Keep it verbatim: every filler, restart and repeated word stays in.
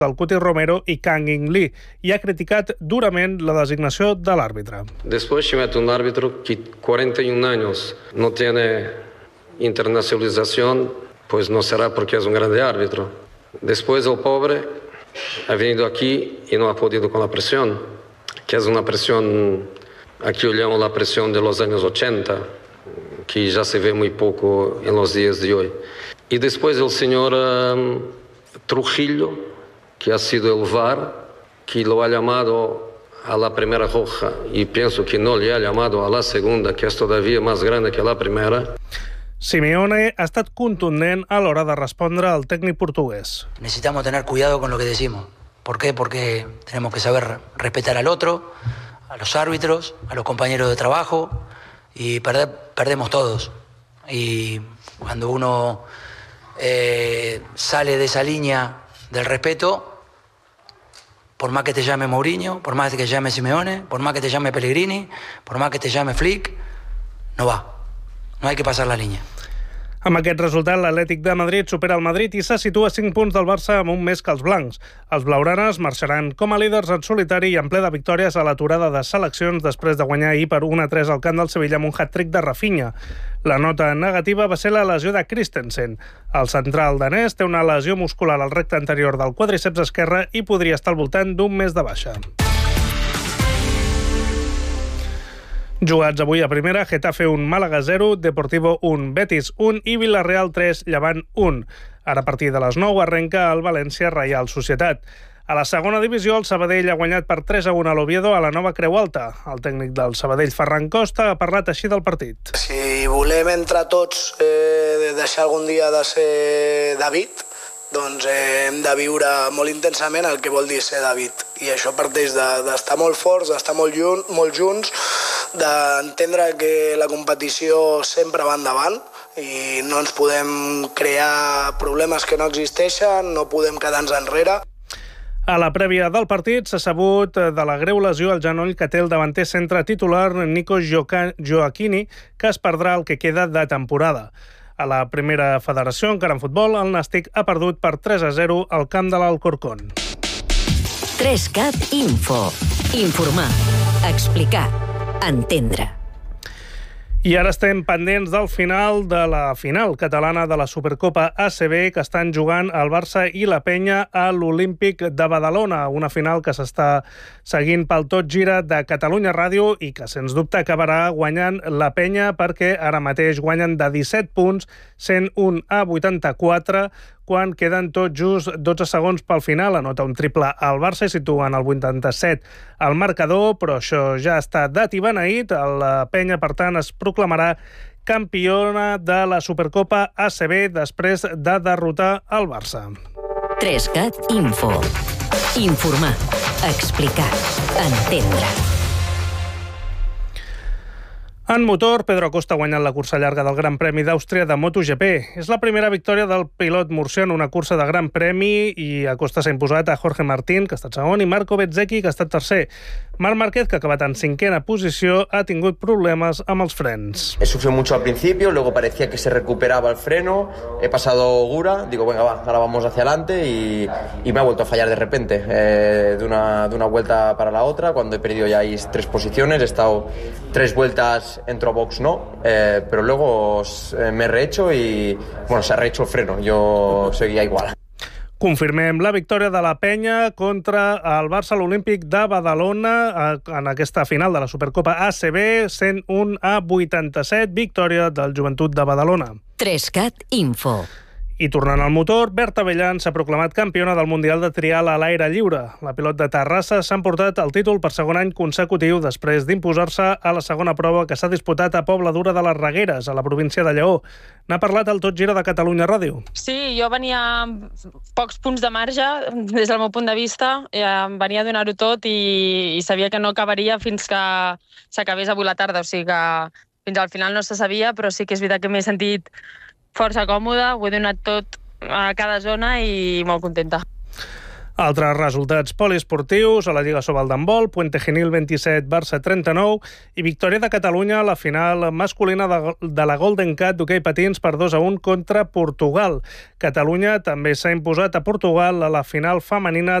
del Cuti Romero i Kang In Lee i ha criticat durament la designació de l'àrbitre. Después se mete un árbitro que cuarenta y un años no tiene internacionalización, pues no será porque es un grande árbitro. Después el pobre ha venido aquí y no ha podido con la presión, que es una presión, aquí yo llamo la presión de los años ochenta, que ya se ve muy poco en los días de hoy. Y después el señor um, Trujillo, que ha sido el V A R, que lo ha llamado a la primera roja y pienso que no le ha llamado a la segunda, que es todavía más grande que la primera. Simeone ha estat contundent a l'hora de respondre al tècnic portuguès. Necesitamos tener cuidado con lo que decimos. ¿Por qué? Porque tenemos que saber respetar al otro, a los árbitros, a los compañeros de trabajo, y perder, perdemos todos. Y cuando uno eh, sale de esa línea del respeto, por más que te llame Mourinho, por más que te llame Simeone, por más que te llame Pellegrini, por más que te llame Flick, no va. No hay que pasar la línia. Amb aquest resultat, l'Atlètic de Madrid supera el Madrid i se situa a cinc punts del Barça amb un més que els blancs. Els blaugranes marxaran com a líders en solitari i en ple de victòries a l'aturada de seleccions després de guanyar ahir per un a tres al camp del Sevilla amb un hat-trick de Rafinha. La nota negativa va ser la lesió de Christensen. El central danès té una lesió muscular al recte anterior del quadríceps esquerre i podria estar al voltant d'un mes de baixa. Jugats avui a primera, Getafe un, Màlaga zero, Deportivo un, Betis un i Villarreal tres, Llevant un. Ara a partir de les nou arrenca el València Reial Societat. A la segona divisió, el Sabadell ha guanyat per tres a un a l'Oviedo a la nova Creu Alta. El tècnic del Sabadell, Ferran Costa, ha parlat així del partit. Si volem entre tots eh, deixar algun dia de ser David, doncs eh, hem de viure molt intensament el que vol dir ser David. I això parteix d'estar de, molt forts, d'estar molt, jun, molt junts, d'entendre que la competició sempre va endavant i no ens podem crear problemes que no existeixen, no podem quedar-nos enrere. A la prèvia del partit s'ha sabut de la greu lesió al genoll que té el davanter centre titular Nico Gioacchini, que es perdrà el que queda de temporada. A la primera federació, encara en futbol, el Nàstic ha perdut per tres a zero al camp de l'Alcorcón. tres cat Info. Informar. Explicar. Entendre. I ara estem pendents del final de la final catalana de la Supercopa A C B que estan jugant el Barça i la Penya a l'Olímpic de Badalona, una final que s'està seguint pel Tot Gira de Catalunya Ràdio i que, sens dubte, acabarà guanyant la Penya perquè ara mateix guanyen de disset punts, cent un a vuitanta-quatre, quan queden tot just dotze segons pel final. Anota un triple al Barça i situen el vuitanta-set al marcador, però això ja està dat i beneït. La Penya, per tant, es proclamarà campiona de la Supercopa A C B després de derrotar el Barça. tres cat Info. Informar. Explicar. Entendre. En motor, Pedro Acosta ha guanyat la cursa llarga del Gran Premi d'Àustria de MotoGP. És la primera victòria del pilot murcià en una cursa de Gran Premi i Acosta s'ha imposat a Jorge Martín, que ha estat segon, i Marco Bezzecchi, que ha estat tercer. Marc Márquez, que ha acabat en cinquena posició, ha tingut problemes amb els frens. He sufrido mucho al principio, luego parecía que se recuperaba el freno, he pasado Gura, digo, venga, va, ahora vamos hacia adelante y, y me ha vuelto a fallar de repente, eh, de, una, de una vuelta para la otra, cuando he perdido ya ahí tres posiciones, he estado tres vueltas, entro a box no, eh, pero luego eh, me he rehecho y, bueno, se ha rehecho el freno, yo seguía igual. Confirmem la victòria de la Penya contra el Barça a l'Olímpic de Badalona en aquesta final de la Supercopa A C B, cent un a vuitanta-set, victòria del Joventut de Badalona. tres cat Info. I tornant al motor, Berta Bellan s'ha proclamat campiona del Mundial de Trial a l'aire lliure. La pilot de Terrassa s'ha emportat el títol per segon any consecutiu després d'imposar-se a la segona prova que s'ha disputat a Pobla Dura de les Regueres, a la província de Lleó. N'ha parlat el Tot Gira de Catalunya Ràdio. Sí, jo venia amb pocs punts de marge, des del meu punt de vista. Eh, venia a donar-ho tot i, i sabia que no acabaria fins que s'acabés avui la tarda. O sigui que fins al final no se sabia, però sí que és veritat que m'he sentit força còmoda, ho he donat tot a cada zona i molt contenta. Altres resultats poliesportius a la Lliga Sobal d'handbol, Puente Genil vint-i-set, Barça trenta-nou i victòria de Catalunya a la final masculina de, de la Golden Cat d'hoquei patins per dos a un contra Portugal. Catalunya també s'ha imposat a Portugal a la final femenina